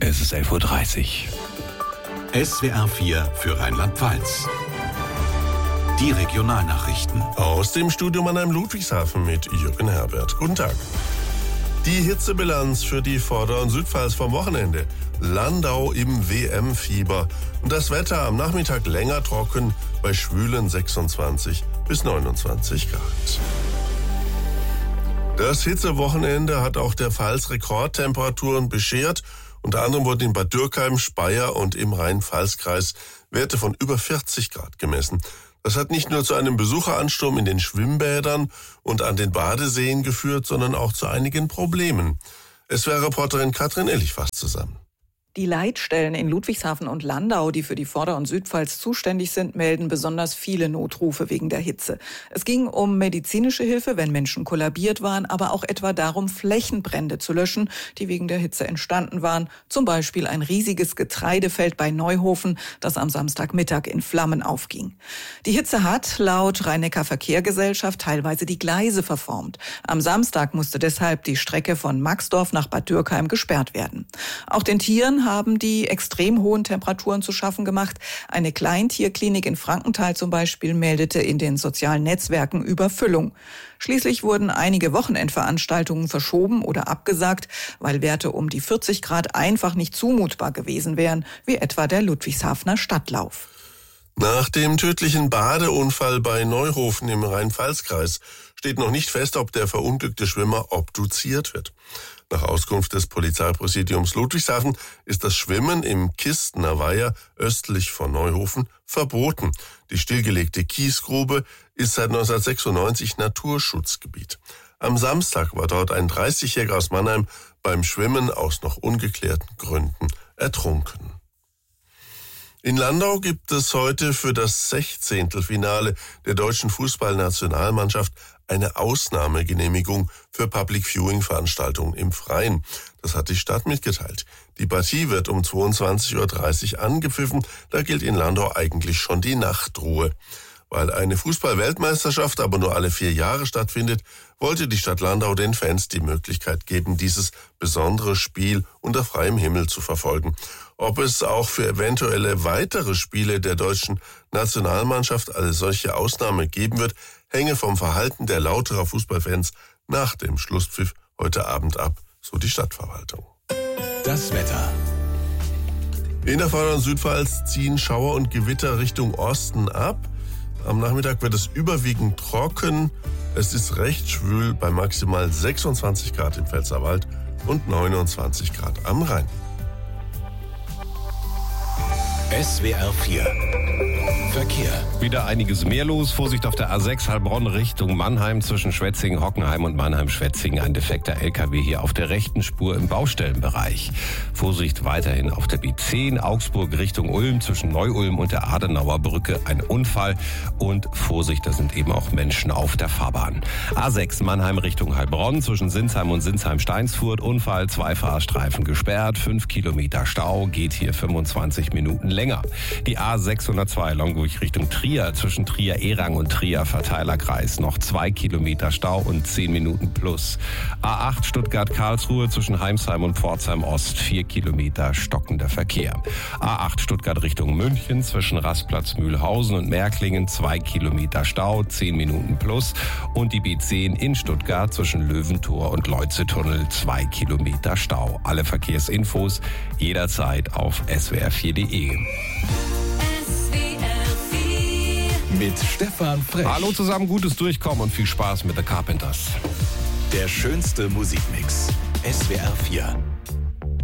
Es ist 11:30 Uhr. SWR 4 für Rheinland-Pfalz. Die Regionalnachrichten. Aus dem Studio Mannheim Ludwigshafen mit Jürgen Herbert. Guten Tag. Die Hitzebilanz für die Vorder- und Südpfalz vom Wochenende. Landau im WM-Fieber. Und das Wetter am Nachmittag länger trocken bei schwülen 26 bis 29 Grad. Das Hitzewochenende hat auch der Pfalz Rekordtemperaturen beschert. Unter anderem wurden in Bad Dürkheim, Speyer und im Rhein-Pfalz-Kreis Werte von über 40 Grad gemessen. Das hat nicht nur zu einem Besucheransturm in den Schwimmbädern und an den Badeseen geführt, sondern auch zu einigen Problemen. SWR-Reporterin Katrin Ellich fasst zusammen. Die Leitstellen in Ludwigshafen und Landau, die für die Vorder- und Südpfalz zuständig sind, melden besonders viele Notrufe wegen der Hitze. Es ging um medizinische Hilfe, wenn Menschen kollabiert waren, aber auch etwa darum, Flächenbrände zu löschen, die wegen der Hitze entstanden waren. Zum Beispiel ein riesiges Getreidefeld bei Neuhofen, das am Samstagmittag in Flammen aufging. Die Hitze hat laut Rhein-Neckar-Verkehrsgesellschaft teilweise die Gleise verformt. Am Samstag musste deshalb die Strecke von Maxdorf nach Bad Dürkheim gesperrt werden. Auch den Tieren haben die extrem hohen Temperaturen zu schaffen gemacht. Eine Kleintierklinik in Frankenthal zum Beispiel meldete in den sozialen Netzwerken Überfüllung. Schließlich wurden einige Wochenendveranstaltungen verschoben oder abgesagt, weil Werte um die 40 Grad einfach nicht zumutbar gewesen wären, wie etwa der Ludwigshafener Stadtlauf. Nach dem tödlichen Badeunfall bei Neuhofen im Rhein-Pfalz-Kreis steht noch nicht fest, ob der verunglückte Schwimmer obduziert wird. Nach Auskunft des Polizeipräsidiums Ludwigshafen ist das Schwimmen im Kistener Weiher östlich von Neuhofen verboten. Die stillgelegte Kiesgrube ist seit 1996 Naturschutzgebiet. Am Samstag war dort ein 30-Jähriger aus Mannheim beim Schwimmen aus noch ungeklärten Gründen ertrunken. In Landau gibt es heute für das 16. Finale der deutschen Fußballnationalmannschaft eine Ausnahmegenehmigung für Public-Viewing-Veranstaltungen im Freien. Das hat die Stadt mitgeteilt. Die Partie wird um 22:30 Uhr angepfiffen. Da gilt in Landau eigentlich schon die Nachtruhe. Weil eine Fußball-Weltmeisterschaft aber nur alle 4 Jahre stattfindet, wollte die Stadt Landau den Fans die Möglichkeit geben, dieses besondere Spiel unter freiem Himmel zu verfolgen. Ob es auch für eventuelle weitere Spiele der deutschen Nationalmannschaft eine solche Ausnahme geben wird, hänge vom Verhalten der Lauterer Fußballfans nach dem Schlusspfiff heute Abend ab, so die Stadtverwaltung. Das Wetter. In der Vorder- und Südpfalz ziehen Schauer und Gewitter Richtung Osten ab. Am Nachmittag wird es überwiegend trocken. Es ist recht schwül bei maximal 26 Grad im Pfälzerwald und 29 Grad am Rhein. SWR 4 Verkehr. Wieder einiges mehr los. Vorsicht auf der A6 Heilbronn Richtung Mannheim zwischen Schwetzingen, Hockenheim und Mannheim-Schwetzingen. Ein defekter LKW hier auf der rechten Spur im Baustellenbereich. Vorsicht weiterhin auf der B10 Augsburg Richtung Ulm zwischen Neu-Ulm und der Adenauer Brücke. Ein Unfall und Vorsicht, da sind eben auch Menschen auf der Fahrbahn. A6 Mannheim Richtung Heilbronn zwischen Sinsheim und Sinsheim-Steinsfurt. Unfall, 2 Fahrstreifen gesperrt, 5 Kilometer Stau, geht hier 25 Minuten länger. Die A602 Longburg Richtung Trier zwischen Trier-Erang und Trier-Verteilerkreis noch 2 Kilometer Stau und 10 Minuten plus. A8 Stuttgart-Karlsruhe zwischen Heimsheim und Pforzheim-Ost 4 Kilometer stockender Verkehr. A8 Stuttgart Richtung München zwischen Rastplatz-Mühlhausen und Märklingen 2 Kilometer Stau, 10 Minuten plus. Und die B10 in Stuttgart zwischen Löwentor und Leutze-Tunnel 2 Kilometer Stau. Alle Verkehrsinfos jederzeit auf swr4.de. Mit Stefan Frech. Hallo zusammen, gutes Durchkommen und viel Spaß mit The Carpenters. Der schönste Musikmix. SWR 4.